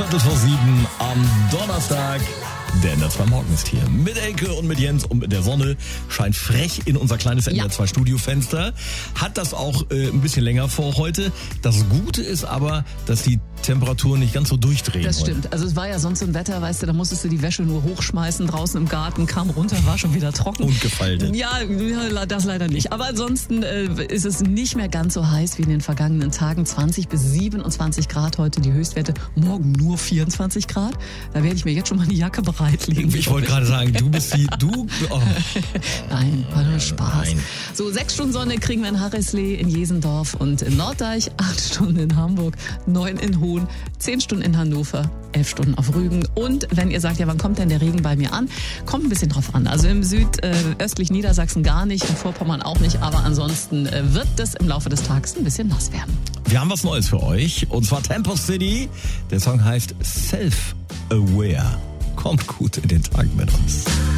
6:15 am Donnerstag. Der NDR 2 Morgen ist hier mit Elke und mit Jens und mit der Sonne. Scheint frech in unser kleines NDR 2 Studiofenster. Hat das auch ein bisschen länger vor heute. Das Gute ist aber, dass die Temperaturen nicht ganz so durchdrehen. Das stimmt. Heute. Also es war ja sonst so ein Wetter, weißt du, da musstest du die Wäsche nur hochschmeißen draußen im Garten, kam runter, war schon wieder trocken. Und gefaltet. Ja, das leider nicht. Aber ansonsten ist es nicht mehr ganz so heiß wie in den vergangenen Tagen. 20 bis 27 Grad heute die Höchstwerte. Morgen nur 24 Grad. Da werde ich mir jetzt schon mal eine Jacke bereitlegen. Ich wollte gerade sagen, du bist Oh. Nein, war nur Spaß. Nein. So, 6 Stunden Sonne kriegen wir in Harrislee, in Jesendorf und in Norddeich, 8 Stunden in Hamburg, 9 in Hohn, 10 Stunden in Hannover, 11 Stunden auf Rügen. Und wenn ihr sagt, ja, wann kommt denn der Regen bei mir an? Kommt ein bisschen drauf an. Also im südöstlichen Niedersachsen gar nicht, in Vorpommern auch nicht, aber ansonsten wird es im Laufe des Tages ein bisschen nass werden. Wir haben was Neues für euch, und zwar Tempo City. Der Song heißt Self-Aware. Kommt gut in den Tag mit uns.